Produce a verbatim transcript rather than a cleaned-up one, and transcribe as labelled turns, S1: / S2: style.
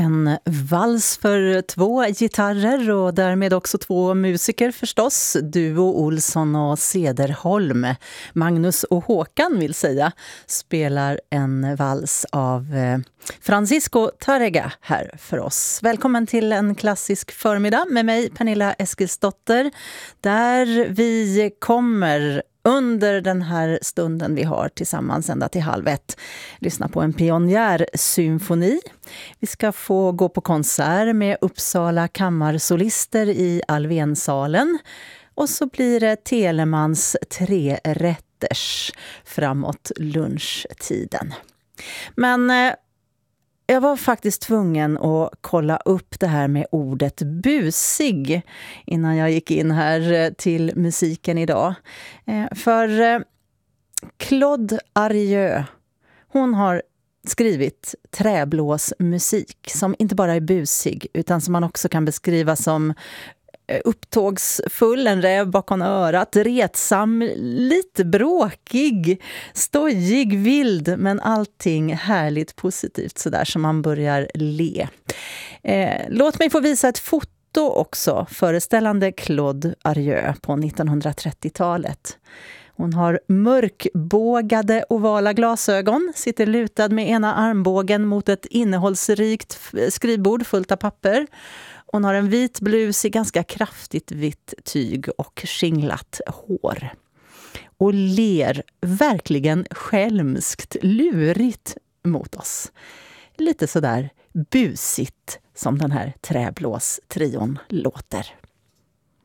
S1: En vals för två gitarrer och därmed också två musiker förstås. Duo Olsson och Cederholm. Magnus och Håkan vill säga spelar en vals av Francisco Tárrega här för oss. Välkommen till en klassisk förmiddag med mig Pernilla Eskilsdotter. Där vi kommer under den här stunden vi har tillsammans ända till halv ett lyssna på en pionjärsymfoni. Vi ska få gå på konsert med Uppsala kammarsolister i Alvensalen. Och så blir det Telemans tre rätters framåt lunchtiden. Men eh, jag var faktiskt tvungen att kolla upp det här med ordet busig innan jag gick in här till musiken idag. För Claude Arieu, hon har skrivit träblåsmusik som inte bara är busig utan som man också kan beskriva som upptågsfull, en räv bakom örat, retsam, lite bråkig, stojig, vild, men allting härligt positivt sådär som man börjar le. Eh, låt mig få visa ett foto också föreställande Claude Arieu på nittonhundratrettiotalet. Hon har mörkbågade ovala glasögon, sitter lutad med ena armbågen mot ett innehållsrikt skrivbord fullt av papper. Hon har en vit blus i ganska kraftigt vitt tyg och skinglat hår. Och ler verkligen skälmskt, lurigt mot oss. Lite sådär busigt som den här träblåstrion låter.